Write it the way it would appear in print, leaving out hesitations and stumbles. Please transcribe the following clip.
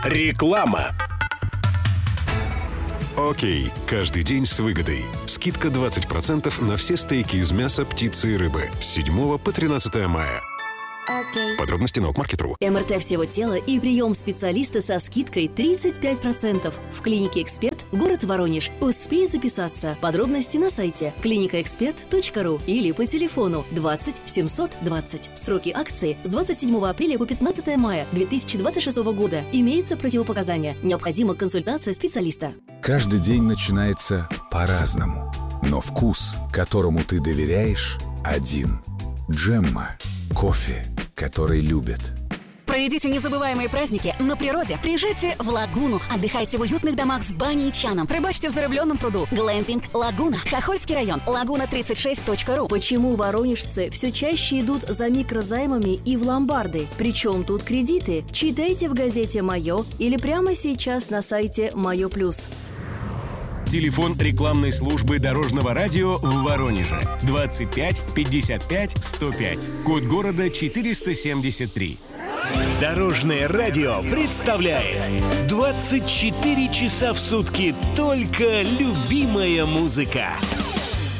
Реклама. Окей, каждый день с выгодой. Скидка 20% на все стейки из мяса, птицы и рыбы с 7 по 13 мая. Окей. Подробности на Окмаркет.ру. МРТ всего тела и прием специалиста со скидкой 35% в клинике «Эксперт», город Воронеж. Успей записаться. Подробности на сайте clinicaexpert.ru или по телефону 20 720. Сроки акции с 27 апреля по 15 мая 2026 года. Имеются противопоказания. Необходима консультация специалиста. Каждый день начинается по-разному, но вкус, которому ты доверяешь, один. Джемма. Кофе, который любят. Проведите незабываемые праздники на природе. Приезжайте в Лагуну. Отдыхайте в уютных домах с баней и чаном. Рыбачьте в зарыбленном пруду. Глэмпинг Лагуна. Хохольский район. Лагуна36.ру. Почему воронежцы все чаще идут за микрозаймами и в ломбарды? Причем тут кредиты? Читайте в газете «Мое» или прямо сейчас на сайте «Мое плюс». Телефон рекламной службы Дорожного радио в Воронеже 25 55 105. Код города 473. Дорожное радио представляет 24 часа в сутки только любимая музыка.